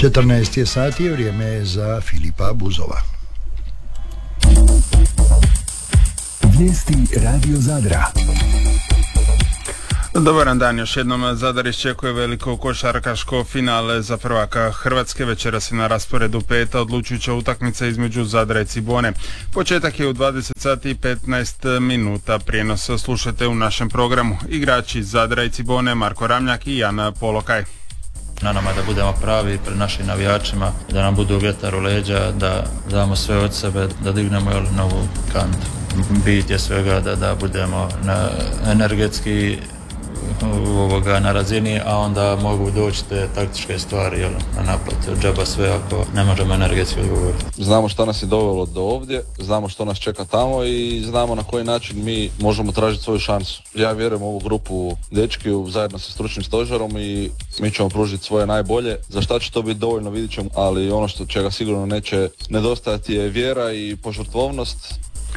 14 je sati, vrijeme je za Filipa Buzova. Vijesti Radio Zadra. Dobar dan, još jednom Zadar iščekuje veliko košarkaško finale za prvaka Hrvatske. Večeras je na rasporedu peta odlučujuća utakmica između Zadra i Cibone. Početak je u 20 sati i 15 minuta. Prijenos slušate u našem programu. Igrači Zadra i Cibone Marko Ramljak i Jan Polokaj. Na nama da budemo pravi pred našim navijačima, da nam budu vjetar u leđa, da damo sve od sebe, da dignemo novu kantu. Bit je svega da budemo energetski na razini, a onda mogu doći te taktičke stvari na naplatu. Džaba sve ako ne možemo energetski odgovoriti. Znamo što nas je dovelo do ovdje, znamo što nas čeka tamo i znamo na koji način mi možemo tražiti svoju šansu. Ja vjerujem u ovu grupu dečki zajedno sa stručnim stožerom i mi ćemo pružiti svoje najbolje. Za šta će to biti dovoljno vidit ćemo, ali ono što čega sigurno neće nedostajati je vjera i požrtvovnost.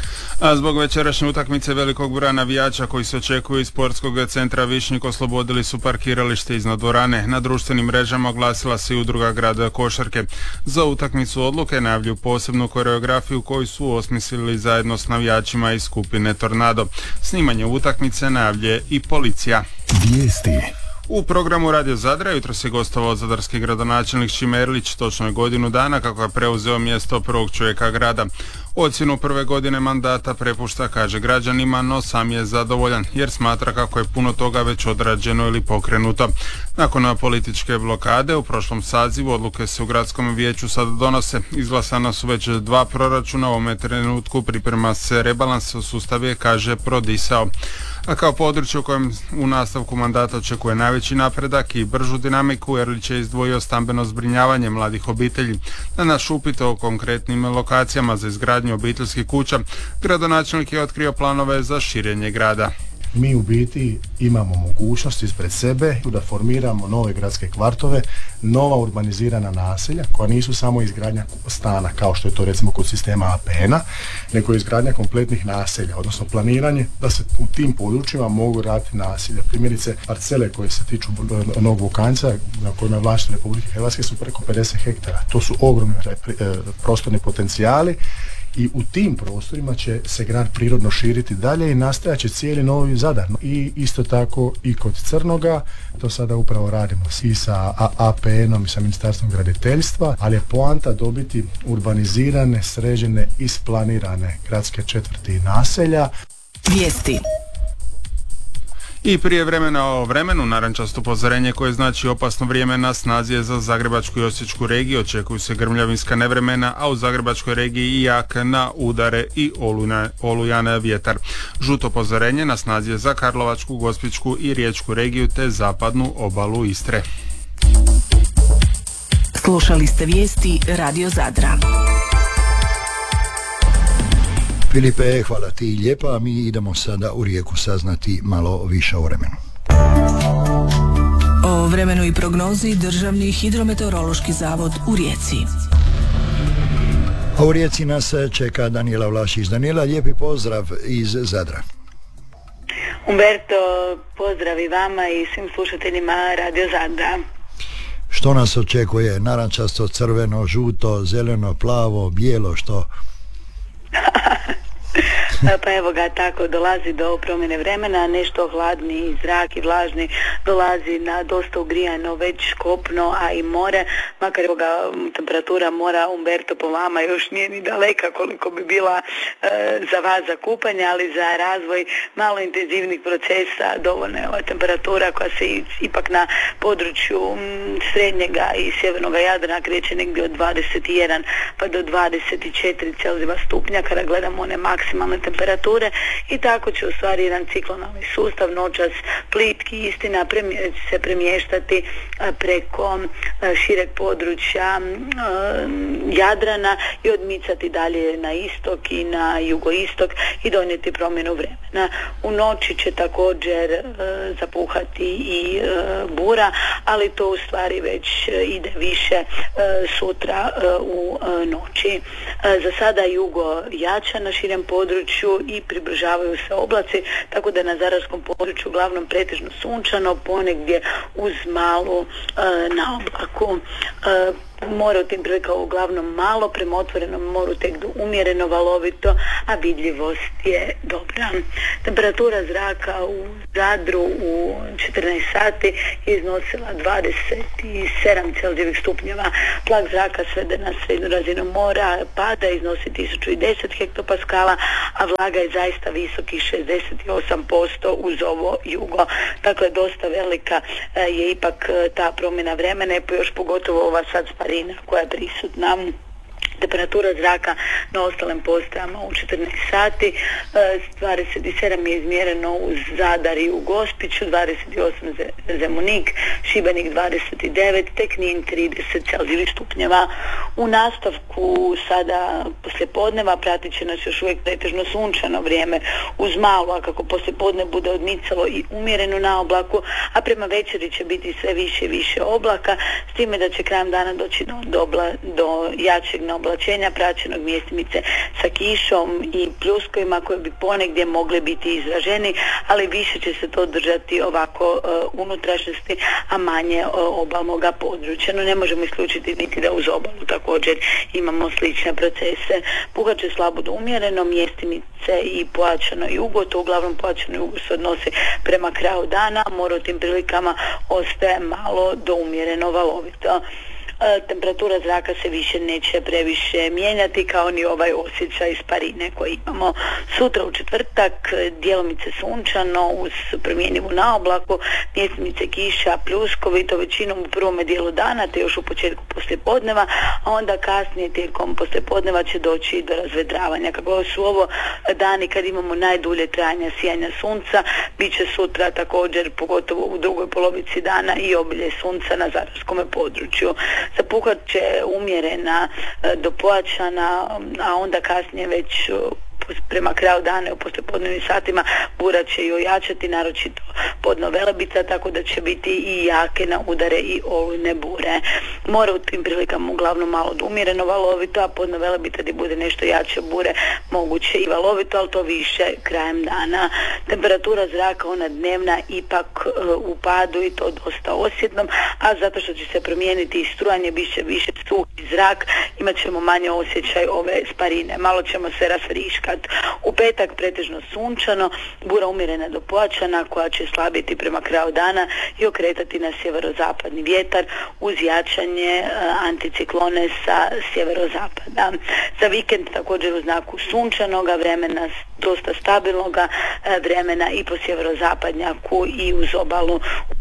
A zbog večerašnje utakmice velikog broja navijača koji se očekuju iz sportskog centra Višnjik oslobodili su parkiralište iznad dvorane. Na društvenim mrežama oglasila se i udruga Grad Košarke. Za utakmicu odluke najavljuju posebnu koreografiju koju su osmislili zajedno s navijačima iz skupine Tornado. Snimanje utakmice najavljuje i policija. Vijesti. U programu Radio Zadra jutros je gostovao zadarski gradonačelnik Šime Erlić, točno je godinu dana kako je preuzeo mjesto prvog čovjeka grada. Ocjenu prve godine mandata prepušta, kaže, građanima, no sam je zadovoljan jer smatra kako je puno toga već odrađeno ili pokrenuto. Nakon političke blokade u prošlom sazivu odluke se u gradskom vijeću sada donose. Izglasana su već 2 proračuna, u ovome trenutku priprema se rebalans, sustav je, kaže, prodisao. A kao područje u kojem u nastavku mandata očekuje najveći napredak i bržu dinamiku, Erlić je izdvojio stambeno zbrinjavanje mladih obitelji. Na naš upit o konkretnim lokacijama za izgradnju obiteljskih kuća, gradonačelnik je otkrio planove za širenje grada. Mi u biti imamo mogućnost ispred sebe da formiramo nove gradske kvartove, nova urbanizirana naselja koja nisu samo izgradnja stana kao što je to recimo kod sistema APN-a, nego izgradnja kompletnih naselja, odnosno planiranje da se u tim područjima mogu raditi naselja. Primjerice, parcele koje se tiču Novog Vukanca, na kojima je vlasništvo Republike Hrvatske, su preko 50 hektara. To su ogromni prostorni potencijali. I u tim prostorima će se grad prirodno širiti dalje i nastajat će cijeli novi Zadar. I isto tako i kod Crnoga, to sada upravo radimo i sa APN-om i sa Ministarstvom graditeljstva, ali je poanta dobiti urbanizirane, sređene, isplanirane gradske četvrti i naselja. Vijesti. I prije vremena o vremenu, narančasto upozorenje koje znači opasno vrijeme na snazi je za Zagrebačku i Osječku regiju. Očekuju se grmljavinska nevremena, a u Zagrebačkoj regiji i jak na udare i olujan vjetar. Žuto upozorenje na snazi je za Karlovačku, Gospićku i Riječku regiju te zapadnu obalu Istre. Slušali ste vijesti Radio Zadra. Filipe, hvala ti lijepa, mi idemo sada u Rijeku saznati malo više o vremenu. O vremenu i prognozi Državni hidrometeorološki zavod u Rijeci. A u Rijeci nas čeka Danijela Vlašić. Danijela, lijepi pozdrav iz Zadra. Umberto, pozdrav i vama i svim slušateljima Radio Zadra. Što nas očekuje? Narančasto, crveno, žuto, zeleno, plavo, bijelo, što? Pa evo ga, tako dolazi do promjene vremena, nešto hladniji zrak i vlažni dolazi na dosta ugrijano već kopno, a i more, makar evo ga temperatura mora, Umberto, po vama još nije ni daleka koliko bi bila za vas za kupanje, ali za razvoj malo intenzivnih procesa dovoljna je ova temperatura koja se ipak na području srednjega i sjevernog Jadrana kreće negdje od 21 pa do 24 Celzijeva stupnja kada gledamo one maksimalne temperature i tako će u stvari jedan ciklonalni sustav noćas plitki istina se premještati preko šireg područja Jadrana i odmicati dalje na istok i na jugoistok i donijeti promjenu vremena. U noći će također zapuhati i bura, ali to u stvari već ide više sutra u noći. Za sada jugo jača na širem području i približavaju se oblaci, tako da na zadarskom području uglavnom pretežno sunčano, ponegdje uz malu na oblaku. More u tim prilikama uglavnom malo, prema otvorenom moru tek umjereno valovito, a vidljivost je dobra. Temperatura zraka u Zadru u 14 sati je iznosila 27,9 stupnjeva. Tlak zraka svede na srednju razinu mora pada, iznosi 1010 hektopaskala, a vlaga je zaista visokih 68% uz ovo jugo. Dakle, dosta velika je ipak ta promjena vremena, još pogotovo ova sad sparina koja je prisutna. Temperatura zraka na ostalim postajama u 14 sati, 27 je izmjereno u Zadar i u Gospiću, 28 Zemunik, Šibenik 29, te Knin 30,9 stupnjeva. U nastavku sada poslijepodneva pratit će nas još uvijek pretežno sunčano vrijeme uz malo, a kako poslijepodne bude odmicalo i umjereno na oblaku, a prema večeri će biti sve više i više oblaka, s time da će krajem dana doći do jačeg oblačenja praćenog mjestimice sa kišom i pljuskovima koji bi ponegdje mogli biti izraženi, ali više će se to držati ovako unutrašnjosti, a manje obalnoga područja. No ne možemo isključiti niti da uz obalu također imamo slične procese. Puhat će slabo do umjereno, mjestimice i pojačano jugo, to uglavnom pojačano jugo se odnosi prema kraju dana, more u tim prilikama ostaje malo do umjereno valovito. Temperatura zraka se više neće previše mijenjati, kao ni ovaj osjećaj sparine koji imamo. Sutra u četvrtak djelomice sunčano uz promjenjivu naoblaku, mjestimice kiša, pljuskovi, to većinom u prvome dijelu dana te još u početku poslijepodneva, a onda kasnije tijekom poslijepodneva će doći do razvedravanja. Kako su ovo dani kad imamo najdulje trajanja sijanja sunca, bit će sutra također, pogotovo u drugoj polovici dana, i obilje sunca na zadarskom području. Zapuhat će umjerena do pojačana, a onda kasnije već prema kraju dana u poslijepodnevnim satima bura će i ojačati, naročito podno Velebica, tako da će biti i jake na udare i olujne bure. More u tim prilikama uglavnom malo umjereno valovito, a podno Velebica gdje bude nešto jače bure moguće i valovito, ali to više krajem dana. Temperatura zraka ona dnevna ipak u padu i to dosta osjetnom, a zato što će se promijeniti i strujanje, bit će više suhi zrak, imat ćemo manje osjećaj ove sparine, malo ćemo se rasfriškati. U petak pretežno sunčano, bura umjerena do pojačana koja će slabiti prema kraju dana i okretati na sjeverozapadni vjetar uz jačanje anticiklone sa sjeverozapada. Za vikend također u znaku sunčanoga vremena, dosta stabilnoga vremena i po sjeverozapadnjaku i uz obalu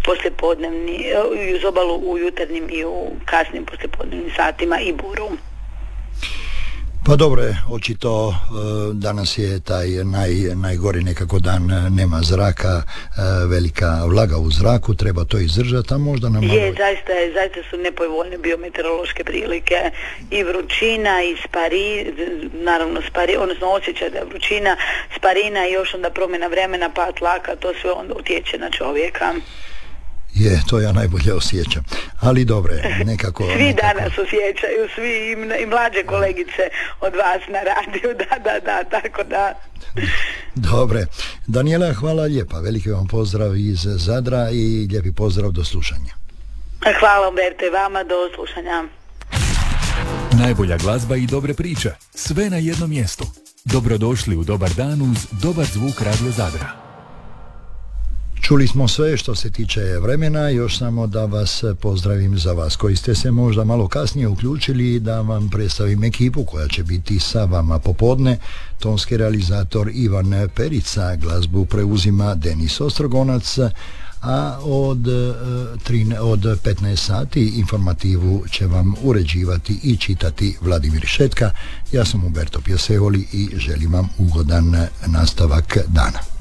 u jutarnjim i u kasnim poslijepodnevnim satima i buru. Pa dobro je, očito danas je taj najgori nekako dan, nema zraka, velika vlaga u zraku, treba to izdržati, a možda nam malo... Zaista su nepovoljne biometeorološke prilike i vrućina i odnosno osjećaj da je vrućina, sparina i još onda promjena vremena, pad tlaka, to sve onda utječe na čovjeka. Je, to ja najbolje osjećam. Ali dobro, nekako... Svi danas osjećaju, svi i mlađe kolegice od vas na radiju, da, tako da... Dobre. Daniela, hvala lijepa. Veliki vam pozdrav iz Zadra i lijepi pozdrav, do slušanja. Hvala, Umberto, i vama, do slušanja. Najbolja glazba i dobre priče, sve na jednom mjestu. Dobrodošli u Dobar dan uz Dobar zvuk Radio Zadra. Čuli smo sve što se tiče vremena, još samo da vas pozdravim za vas koji ste se možda malo kasnije uključili, da vam predstavim ekipu koja će biti sa vama popodne. Tonski realizator Ivan Perica, glazbu preuzima Denis Ostrogonac, a od 15 sati informativu će vam uređivati i čitati Vladimir Šetka. Ja sam Umberto Pjesevoli i želim vam ugodan nastavak dana.